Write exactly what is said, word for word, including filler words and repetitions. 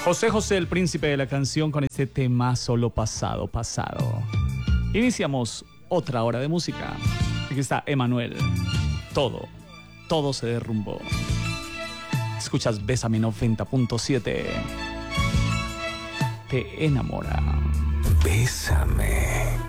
José José, el príncipe de la canción, con este tema solo pasado, pasado. Iniciamos otra hora de música. Aquí está Emanuel. Todo, todo se derrumbó. Escuchas Bésame noventa punto siete. Te enamora. Bésame.